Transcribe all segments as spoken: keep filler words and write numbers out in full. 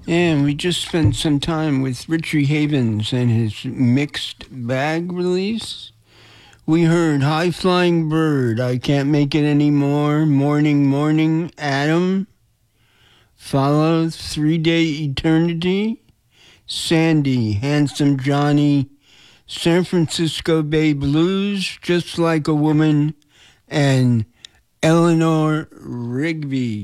And we just spent some time with Richie Havens and his Mixed Bag release. We heard High Flying Bird, I Can't Make It Anymore, Morning, Morning, Adam. Followed Three Day Eternity, Sandy, Handsome Johnny, San Francisco Bay Blues, Just Like a Woman, and Eleanor Rigby.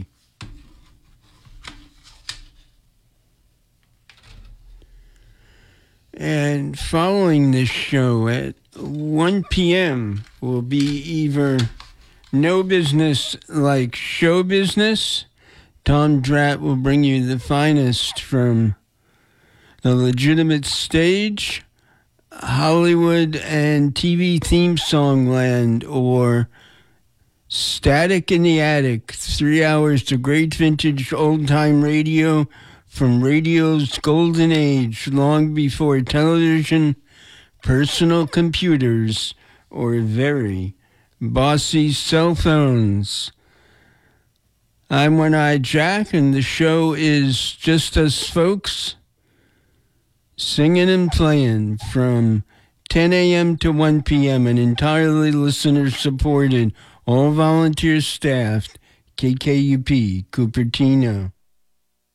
And following this show at one p.m. will be either No Business Like Show Business. Tom Dratt will bring you the finest from the legitimate stage, Hollywood and T V theme song land, or Static in the Attic, three hours of great vintage old-time radio from radio's golden age, long before television, personal computers, or very bossy cell phones. I'm One-Eyed Jack, and the show is just us folks singing and playing from ten a.m. to one p.m., and entirely listener-supported, all volunteer staffed, K K U P, Cupertino.